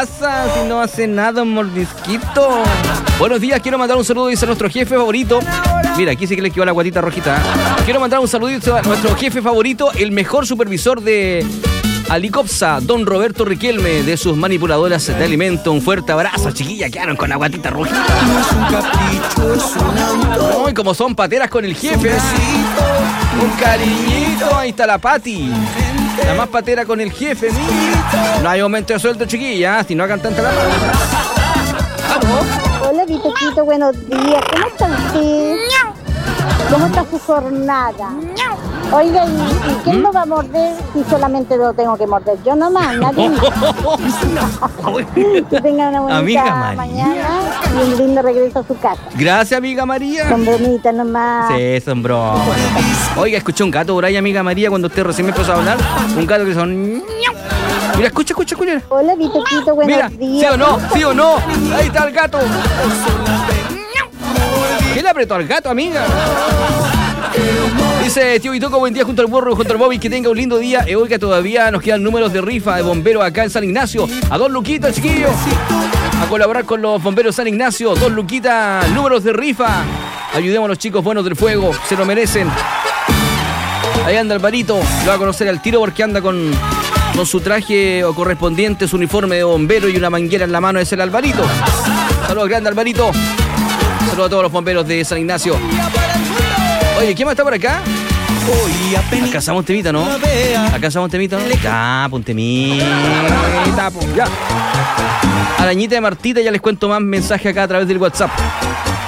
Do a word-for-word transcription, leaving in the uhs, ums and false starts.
pasa? Si no hace nada, un mordisquito. Buenos días, quiero mandar un saludo, dice nuestro jefe favorito. Mira, aquí sí que le quedó la guatita rojita. Quiero mandar un saludito a nuestro jefe favorito, el mejor supervisor de Alicopsa, don Roberto Riquelme, de sus manipuladoras de alimento. Un fuerte abrazo, chiquilla, quedaron con la guatita rojita. Ay, como son pateras con el jefe. Un cariñito, ahí está la Pati. La más patera con el jefe, mira. No hay aumento de sueldo, chiquilla, si no hagan tanta la mano. Vamos. Hola, Vitoquito, buenos días. ¿Cómo está usted? ¿Cómo está su jornada? Oiga, ¿y, y quién ¿Mm? lo va a morder si solamente lo tengo que morder yo nomás? Nadie más. Que tenga una bonita amiga mañana y un lindo regreso a su casa. Gracias, amiga María. Son bronitas nomás. Sí, son bromas. Oiga, escuché un gato por ahí, amiga María, cuando usted recién me empezó a hablar. Un gato que son... Mira, escucha, escucha, escucha. Hola, Vitoquito, buenos Mira, días. ¿sí o no? ¿Sí o no? Ahí está el gato. ¿Qué le apretó al gato, amiga? Dice tío Vitoco, buen día junto al burro, junto al Bobby, que tenga un lindo día. Y hoy que todavía nos quedan números de rifa de bomberos acá en San Ignacio. A dos luquitas, chiquillos. A colaborar con los bomberos San Ignacio. Dos luquitas, números de rifa. Ayudemos a los chicos buenos del fuego, se lo merecen. Ahí anda Alvarito, lo va a conocer al tiro porque anda con, con su traje o correspondiente, su uniforme de bombero y una manguera en la mano. Es el Alvarito. Saludos grande, Alvarito. Saludos a todos los bomberos de San Ignacio. Oye, ¿quién más está por acá? Acá estamos un temita, ¿no? Acá estamos un temita, ¿no? Ya, un temita, ya. Arañita de Martita, ya les cuento más mensajes acá a través del WhatsApp.